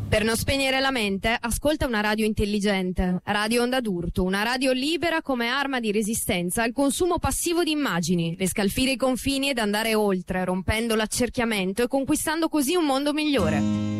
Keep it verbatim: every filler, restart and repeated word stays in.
Per non spegnere la mente, ascolta una radio intelligente. Radio Onda d'Urto, una radio libera come arma di resistenza al consumo passivo di immagini, per scalfire i confini ed andare oltre, rompendo l'accerchiamento e conquistando così un mondo migliore.